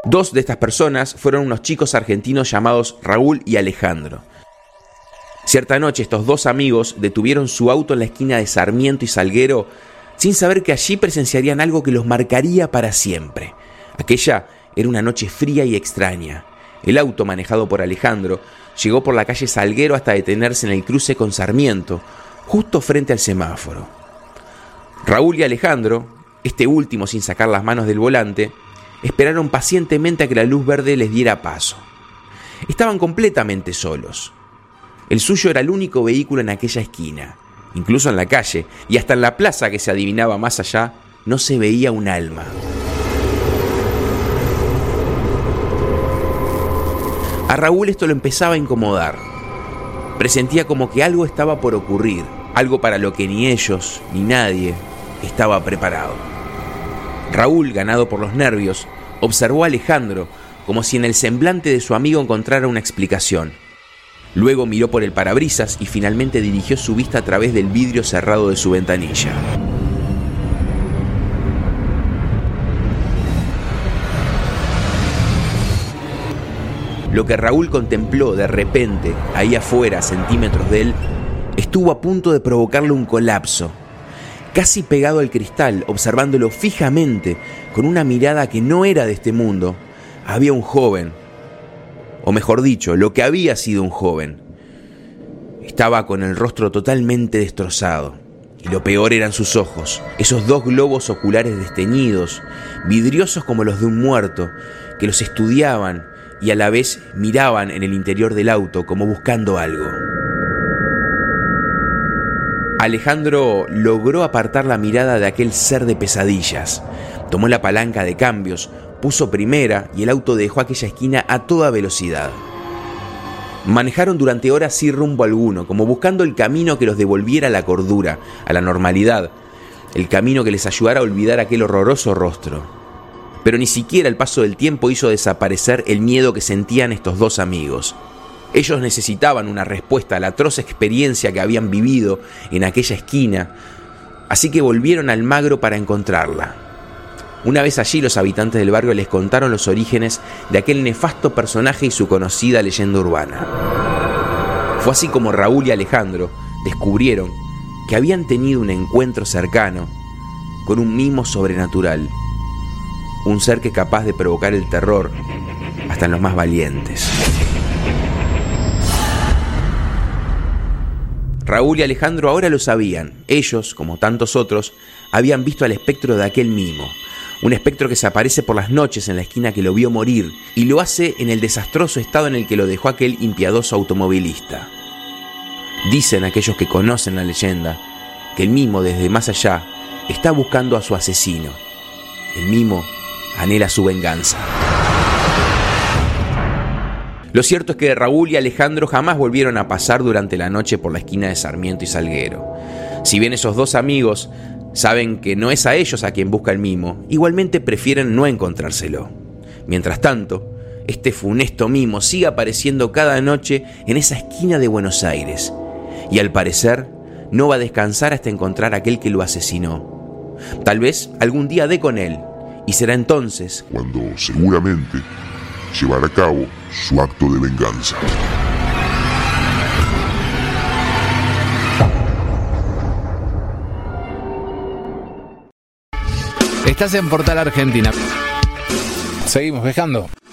Dos de estas personas fueron unos chicos argentinos llamados Raúl y Alejandro. Cierta noche estos dos amigos detuvieron su auto en la esquina de Sarmiento y Salguero sin saber que allí presenciarían algo que los marcaría para siempre. Aquella era una noche fría y extraña. El auto, manejado por Alejandro, llegó por la calle Salguero hasta detenerse en el cruce con Sarmiento, justo frente al semáforo. Raúl y Alejandro, este último sin sacar las manos del volante, esperaron pacientemente a que la luz verde les diera paso. Estaban completamente solos. El suyo era el único vehículo en aquella esquina. Incluso en la calle y hasta en la plaza que se adivinaba más allá, no se veía un alma. A Raúl esto lo empezaba a incomodar. Presentía como que algo estaba por ocurrir, algo para lo que ni ellos ni nadie estaba preparado. Raúl, ganado por los nervios, observó a Alejandro como si en el semblante de su amigo encontrara una explicación. Luego miró por el parabrisas y finalmente dirigió su vista a través del vidrio cerrado de su ventanilla. Lo que Raúl contempló de repente, ahí afuera, a centímetros de él, estuvo a punto de provocarle un colapso. Casi pegado al cristal, observándolo fijamente, con una mirada que no era de este mundo, había un joven, o mejor dicho, lo que había sido un joven. Estaba con el rostro totalmente destrozado, y lo peor eran sus ojos, esos dos globos oculares desteñidos, vidriosos como los de un muerto, que los estudiaban y a la vez miraban en el interior del auto como buscando algo. Alejandro logró apartar la mirada de aquel ser de pesadillas. Tomó la palanca de cambios, puso primera y el auto dejó aquella esquina a toda velocidad. Manejaron durante horas sin rumbo alguno, como buscando el camino que los devolviera a la cordura, a la normalidad, el camino que les ayudara a olvidar aquel horroroso rostro. Pero ni siquiera el paso del tiempo hizo desaparecer el miedo que sentían estos dos amigos. Ellos necesitaban una respuesta a la atroz experiencia que habían vivido en aquella esquina, así que volvieron a Almagro para encontrarla. Una vez allí, los habitantes del barrio les contaron los orígenes de aquel nefasto personaje y su conocida leyenda urbana. Fue así como Raúl y Alejandro descubrieron que habían tenido un encuentro cercano con un mimo sobrenatural, un ser que es capaz de provocar el terror hasta en los más valientes. Raúl y Alejandro ahora lo sabían. Ellos, como tantos otros, habían visto al espectro de aquel mimo. Un espectro que se aparece por las noches en la esquina que lo vio morir y lo hace en el desastroso estado en el que lo dejó aquel impiadoso automovilista. Dicen aquellos que conocen la leyenda que el mimo desde más allá está buscando a su asesino. El mimo anhela su venganza. Lo cierto es que Raúl y Alejandro jamás volvieron a pasar durante la noche por la esquina de Sarmiento y Salguero. Si bien esos dos amigos saben que no es a ellos a quien busca el mimo, igualmente prefieren no encontrárselo. Mientras tanto, este funesto mimo sigue apareciendo cada noche en esa esquina de Buenos Aires, y al parecer no va a descansar hasta encontrar a aquel que lo asesinó. Tal vez algún día dé con él, y será entonces cuando seguramente llevará a cabo su acto de venganza. Estás en Portal Argentina. Seguimos viajando.